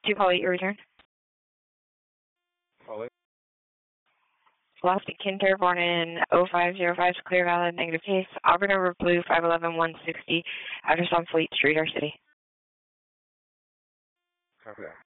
Do call 8 your return. Call 8. Lost at Kinter, born in 0505, clear valid, negative case. Auburn over blue, 511-160, address on Fleet Street, our city. Copy that.